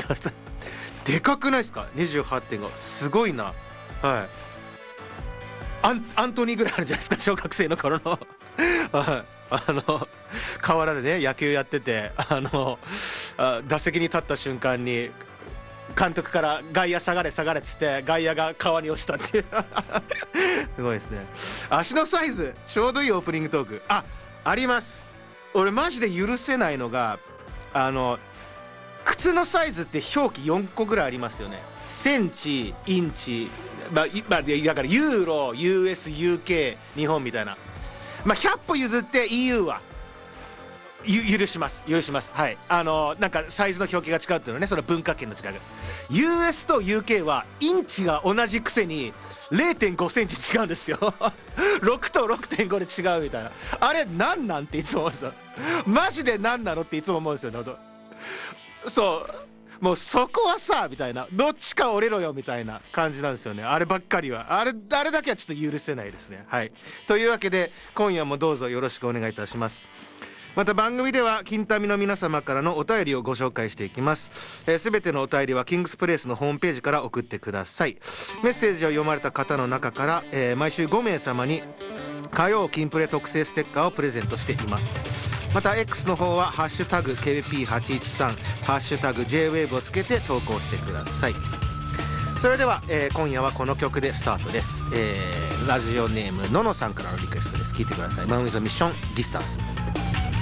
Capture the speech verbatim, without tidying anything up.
しました。でかくないですか にじゅうはちてんご すごいな。はいアン、アントニーぐらいあるじゃないですか小学生の頃のはいあの河原でね野球やっててあのあ打席に立った瞬間に監督から外野下がれ下がれっつって外野が川に落ちたっていうすごいですね。足のサイズちょうどいいオープニングトークああります。俺マジで許せないのがあの靴のサイズって表記よんこぐらいありますよね。センチインチ、まあ、まあ、だからユーロ ユーエス ユーケー 日本みたいな、まあ、ひゃっぽ譲って イーユー はゆ許します許します。はいあのなんかサイズの表記が違うっていうのはねその文化圏の違いが ユーエス と ユーケー はインチが同じくせに れいてんごセンチ違うんですよろくと ろくてんご で違うみたいなあれなんなんっていつも思うんですよ。マジでなんなのっていつも思うんですよね。そうもうそこはさみたいなどっちか折れろよみたいな感じなんですよね。あればっかりはあれあれだけはちょっと許せないですね。はいというわけで今夜もどうぞよろしくお願いいたします。また番組では金民の皆様からのお便りをご紹介していきます。すべ、えー、てのお便りはキングスプレイスのホームページから送ってください。メッセージを読まれた方の中から、えー、毎週ごめいさまに火曜金プレ特製ステッカーをプレゼントしています。また X の方はハッシュタグ ケーピーはちいちさん ハッシュタグ ジェイウェーブ をつけて投稿してください。それでは、えー、今夜はこの曲でスタートです。えー、ラジオネームののさんからのリクエストです。聴いてください。マンウィズミッションディスタンス。